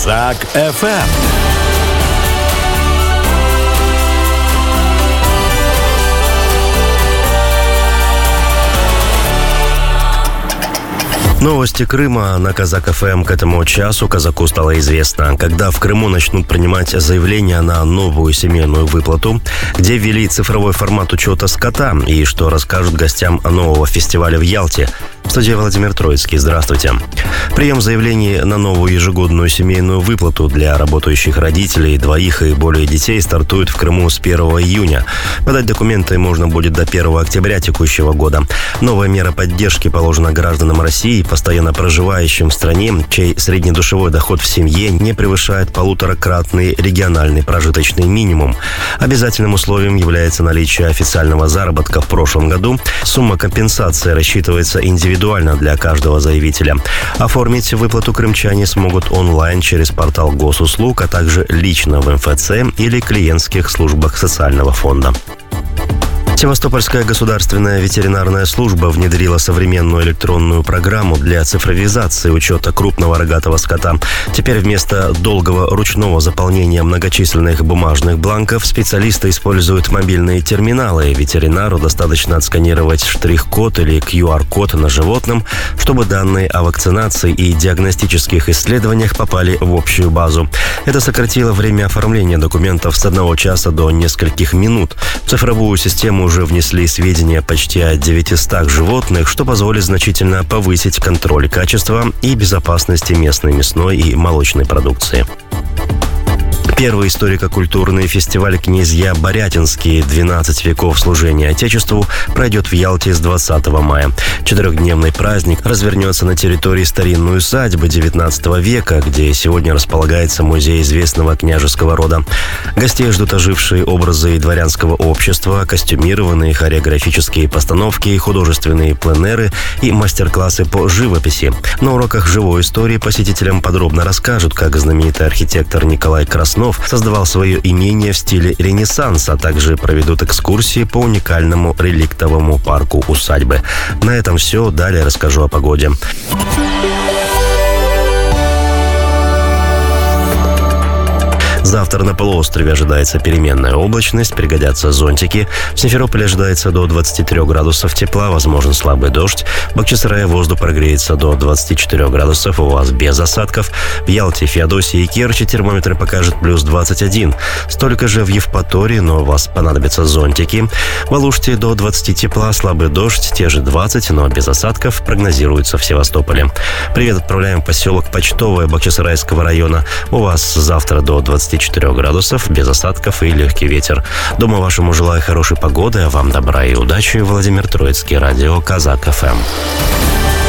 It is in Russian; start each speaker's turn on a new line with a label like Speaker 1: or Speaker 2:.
Speaker 1: Казак ФМ.
Speaker 2: Новости Крыма на Казак ФМ. К этому часу казаку стало известно, когда в Крыму начнут принимать заявления на новую семейную выплату, где ввели цифровой формат учета скота и что расскажут гостям нового фестиваля в Ялте. В студии Владимир Троицкий. Здравствуйте. Прием заявлений на новую ежегодную семейную выплату для работающих родителей, двоих и более детей стартует в Крыму с 1 июня. Подать документы можно будет до 1 октября текущего года. Новая мера поддержки положена гражданам России, постоянно проживающим в стране, чей среднедушевой доход в семье не превышает 1,5-кратный региональный прожиточный минимум. Обязательным условием является наличие официального заработка в прошлом году. Сумма компенсации рассчитывается индивидуально для каждого заявителя. Оформить выплату крымчане смогут онлайн через портал госуслуг, а также лично в МФЦ или клиентских службах социального фонда. Севастопольская государственная ветеринарная служба внедрила современную электронную программу для цифровизации учета крупного рогатого скота. Теперь вместо долгого ручного заполнения многочисленных бумажных бланков специалисты используют мобильные терминалы. Ветеринару достаточно отсканировать штрих-код или QR-код на животном, чтобы данные о вакцинации и диагностических исследованиях попали в общую базу. Это сократило время оформления документов с 1 часа до нескольких минут. В цифровую систему уже внесли сведения почти о 900 животных, что позволит значительно повысить контроль качества и безопасности местной мясной и молочной продукции. Первый историко-культурный фестиваль «Князья Борятинские. 12 веков служения Отечеству» пройдет в Ялте с 20 мая. 4-дневный праздник развернется на территории старинной усадьбы XIX века, где сегодня располагается музей известного княжеского рода. Гостей ждут ожившие образы дворянского общества, костюмированные хореографические постановки, художественные пленэры и мастер-классы по живописи. На уроках живой истории посетителям подробно расскажут, как знаменитый архитектор Николай Краснов создавал свое имение в стиле Ренессанс, а также проведут экскурсии по уникальному реликтовому парку усадьбы. На этом все. Далее расскажу о погоде. Завтра на полуострове ожидается переменная облачность, пригодятся зонтики. В Симферополе ожидается до 23 градусов тепла, возможен слабый дождь. В Бахчисарае воздух прогреется до 24 градусов, у вас без осадков. В Ялте, Феодосии и Керчи термометр покажет плюс 21. Столько же в Евпатории, но у вас понадобятся зонтики. В Алуште до 20 тепла, слабый дождь, те же 20, но без осадков, прогнозируется в Севастополе. Привет отправляем в поселок Почтовое Бахчисарайского района. У вас завтра до 24 градусов, без осадков и легкий ветер. Дома вашему желаю хорошей погоды, а вам добра и удачи. Владимир Троицкий, радио Казак ФМ.